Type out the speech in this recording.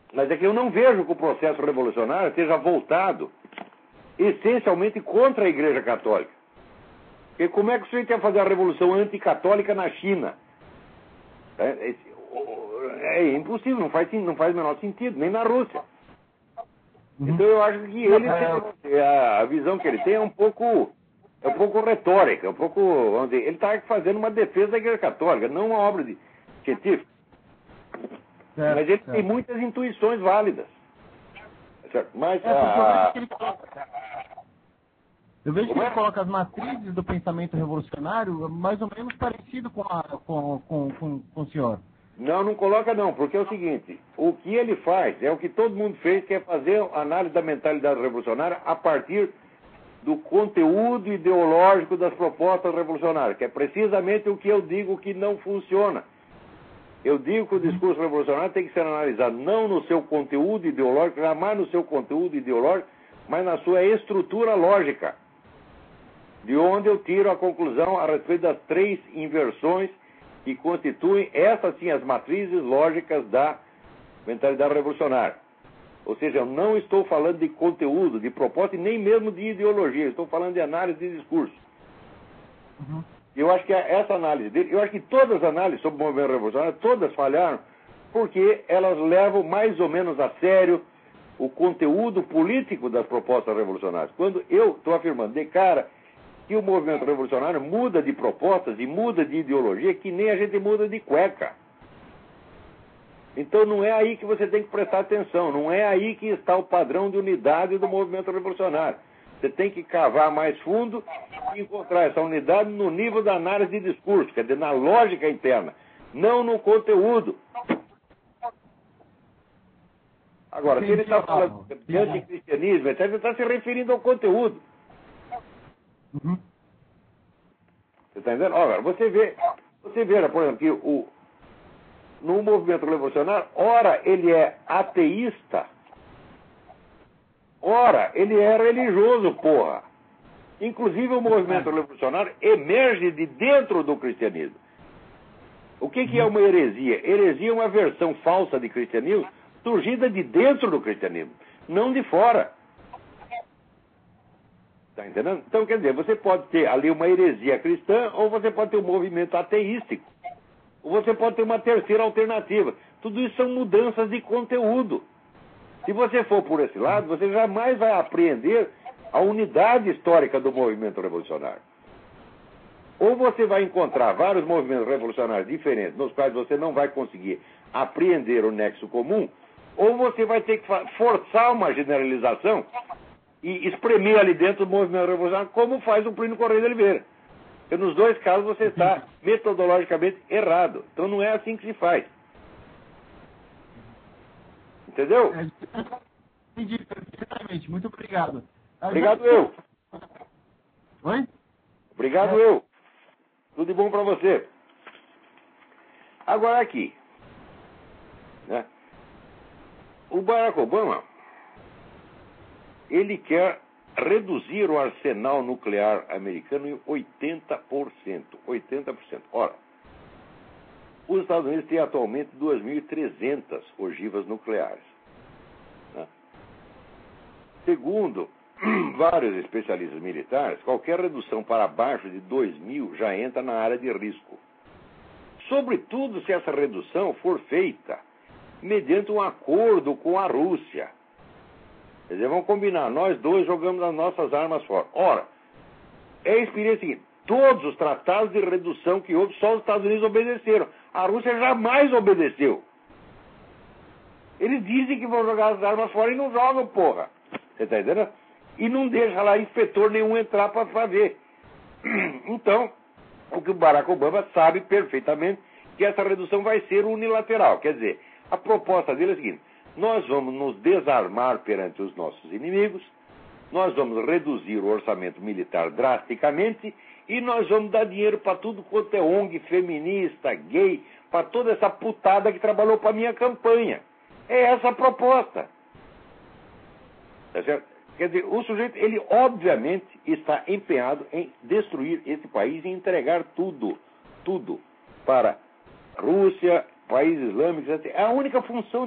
Mas é que eu não vejo que o processo revolucionário esteja voltado essencialmente contra a Igreja Católica. Porque como é que o sujeito ia fazer a revolução anticatólica na China? É impossível, não faz o menor sentido, nem na Rússia. Então eu acho que ele tem, a visão que ele tem é um pouco retórica, vamos dizer, ele está fazendo uma defesa da Igreja Católica, não uma obra científica. Mas ele tem muitas intuições válidas. Certo? Mas eu vejo que ele coloca as matrizes do pensamento revolucionário mais ou menos parecido com o senhor. Não coloca não, porque é o seguinte, o que ele faz é o que todo mundo fez, que é fazer análise da mentalidade revolucionária a partir do conteúdo ideológico das propostas revolucionárias, que é precisamente o que eu digo que não funciona. Eu digo que o discurso revolucionário tem que ser analisado não no seu conteúdo ideológico, jamais no seu conteúdo ideológico, mas na sua estrutura lógica, de onde eu tiro a conclusão a respeito das 3 inversões que constituem, essas sim, as matrizes lógicas da mentalidade revolucionária. Ou seja, eu não estou falando de conteúdo, de proposta e nem mesmo de ideologia, eu estou falando de análise de discurso. Eu acho que essa análise dele, eu acho que todas as análises sobre o movimento revolucionário, todas falharam, porque elas levam mais ou menos a sério o conteúdo político das propostas revolucionárias. Quando eu estou afirmando de cara que o movimento revolucionário muda de propostas e muda de ideologia que nem a gente muda de cueca. Então não é aí que você tem que prestar atenção, não é aí que está o padrão de unidade do movimento revolucionário. Você tem que cavar mais fundo e encontrar essa unidade no nível da análise de discurso, quer dizer, na lógica interna, não no conteúdo. Agora, se ele está falando de anticristianismo, ele está se referindo ao conteúdo. Você está entendendo? Olha, você vê, por exemplo, que no movimento revolucionário, ora ele é ateísta, ora ele é religioso, porra. Inclusive o movimento revolucionário emerge de dentro do cristianismo. O que é uma heresia? Heresia é uma versão falsa de cristianismo surgida de dentro do cristianismo, não de fora. Está entendendo? Então, quer dizer, você pode ter ali uma heresia cristã, ou você pode ter um movimento ateístico, ou você pode ter uma terceira alternativa. Tudo isso são mudanças de conteúdo. Se você for por esse lado, você jamais vai apreender a unidade histórica do movimento revolucionário. Ou você vai encontrar vários movimentos revolucionários diferentes, nos quais você não vai conseguir apreender o nexo comum, ou você vai ter que forçar uma generalização e espremer ali dentro do movimento revolucionário, como faz o Plínio Correia de Oliveira. E nos dois casos você está metodologicamente errado. Então não é assim que se faz. Entendeu? Entendi perfeitamente. Muito obrigado. Obrigado eu. Oi? Obrigado eu. Tudo de bom para você. Agora aqui, né? O Barack Obama, ele quer reduzir o arsenal nuclear americano em 80%. 80%. Ora, os Estados Unidos têm atualmente 2.300 ogivas nucleares. Né? Segundo vários especialistas militares, qualquer redução para baixo de 2.000 já entra na área de risco. Sobretudo se essa redução for feita mediante um acordo com a Rússia. Quer dizer, vamos combinar, nós dois jogamos as nossas armas fora. Ora, é a experiência seguinte, todos os tratados de redução que houve, só os Estados Unidos obedeceram. A Rússia jamais obedeceu. Eles dizem que vão jogar as armas fora e não jogam, porra. Você está entendendo? E não deixa lá inspetor nenhum entrar para fazer. Então, o que o Barack Obama sabe perfeitamente que essa redução vai ser unilateral. Quer dizer, a proposta dele é a seguinte: nós vamos nos desarmar perante os nossos inimigos, nós vamos reduzir o orçamento militar drasticamente e nós vamos dar dinheiro para tudo quanto é ONG feminista, gay, para toda essa putada que trabalhou para a minha campanha. É essa a proposta. Tá certo? Quer dizer, o sujeito, ele obviamente está empenhado em destruir esse país e entregar tudo para Rússia, países islâmicos, etc. É a única função